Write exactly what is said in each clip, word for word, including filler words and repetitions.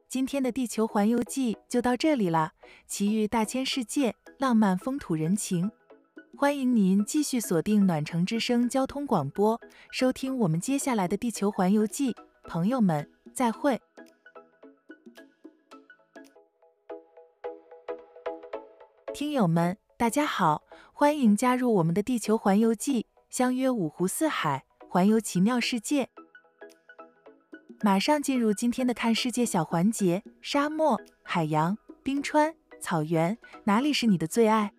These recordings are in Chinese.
今天的地球环游记就到这里了，奇遇大千世界，浪漫风土人情。欢迎您继续锁定暖城之声交通广播，收听我们接下来的地球环游记。朋友们，再会。听友们，大家好，欢迎加入我们的地球环游记，相约五湖四海，环游奇妙世界。马上进入今天的看世界小环节，沙漠、海洋、冰川、草原，哪里是你的最爱？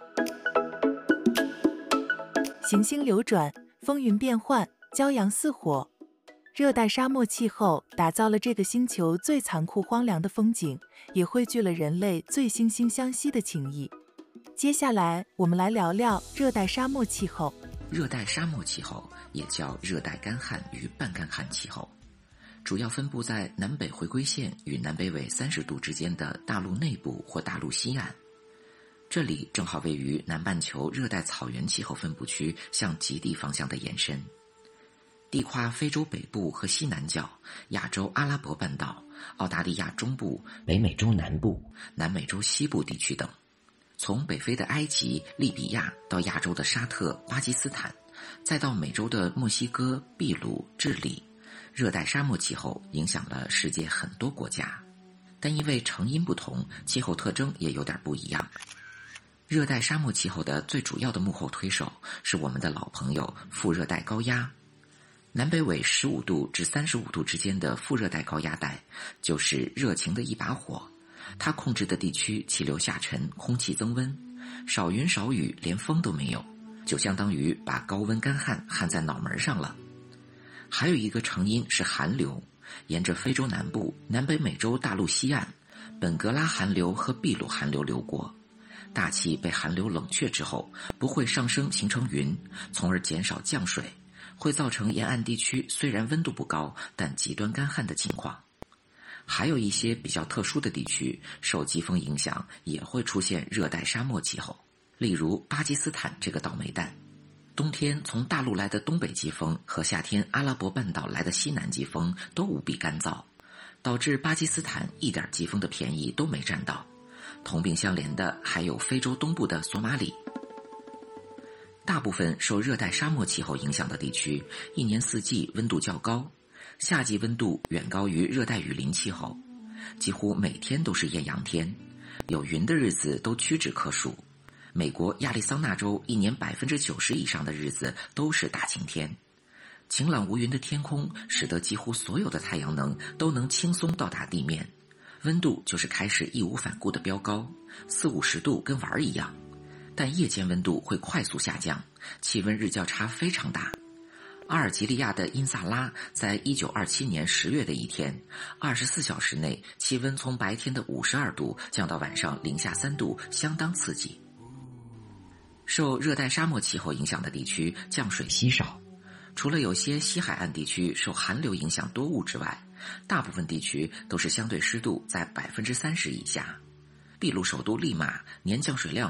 行星流转，风云变幻，骄阳似火。热带沙漠气候打造了这个星球最残酷荒凉的风景，也汇聚了人类最惺惺相惜的情谊。接下来我们来聊聊热带沙漠气候。 热带沙漠气候也叫热带干旱与半干旱气候，主要分布在南北回归线与南北纬三十度之间的大陆内部或大陆西岸。这里正好位于南半球热带草原气候分布区向极地方向的延伸，地跨非洲北部和西南角、亚洲阿拉伯半岛、澳大利亚中部、北美洲南部、南美洲西部地区等。从北非的埃及、利比亚到亚洲的沙特、巴基斯坦，再到美洲的墨西哥、秘鲁、智利，热带沙漠气候影响了世界很多国家，但因为成因不同，气候特征也有点不一样。热带沙漠气候的最主要的幕后推手是我们的老朋友副热带高压。南北纬十五度至三十五度之间的副热带高压带就是热情的一把火，它控制的地区气流下沉，空气增温，少云少雨，连风都没有，就相当于把高温干旱焊在脑门上了。还有一个成因是寒流，沿着非洲南部、南北美洲大陆西岸，本格拉寒流和秘鲁寒流流过，大气被寒流冷却之后，不会上升形成云，从而减少降水，会造成沿岸地区虽然温度不高，但极端干旱的情况。还有一些比较特殊的地区受季风影响，也会出现热带沙漠气候，例如巴基斯坦这个倒霉蛋。冬天从大陆来的东北季风和夏天阿拉伯半岛来的西南季风都无比干燥，导致巴基斯坦一点季风的便宜都没占到。同病相怜的还有非洲东部的索马里。大部分受热带沙漠气候影响的地区，一年四季温度较高，夏季温度远高于热带雨林气候，几乎每天都是艳阳天，有云的日子都屈指可数。美国亚利桑那州一年 百分之九十 以上的日子都是大晴天。晴朗无云的天空使得几乎所有的太阳能都能轻松到达地面，温度就是开始义无反顾的飙高，四五十度跟玩儿一样。但夜间温度会快速下降，气温日较差非常大。阿尔及利亚的因萨拉在一九二七年十月的一天，二十四小时内气温从白天的五十二度降到晚上零下三度，相当刺激。受热带沙漠气候影响的地区降水稀少，除了有些西海岸地区受寒流影响多雾之外，大部分地区都是相对湿度在 百分之三十 以下。秘鲁首都利马年降水量